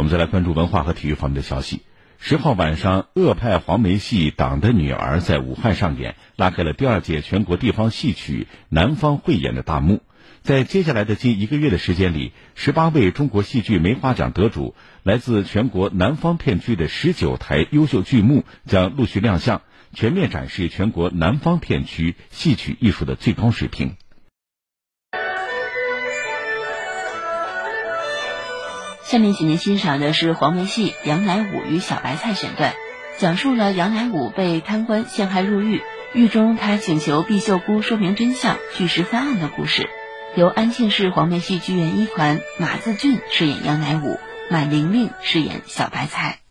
我们再来关注文化和体育方面的消息。10号晚上，鄂派黄梅戏《党的女儿》在武汉上演，拉开了第2届全国地方戏曲南方汇演的大幕。在接下来的近1个月的时间里，18位中国戏剧梅花奖得主，来自全国南方片区的19台优秀剧目将陆续亮相，全面展示全国南方片区戏曲艺术的最高水平。 下面请您欣赏的是黄梅戏《杨乃武与小白菜》选段，讲述了杨乃武被贪官陷害入狱，狱中他请求毕秀姑说明真相，据实翻案的故事。由安庆市黄梅戏剧院一团马自俊饰演杨乃武，满玲玲饰演小白菜。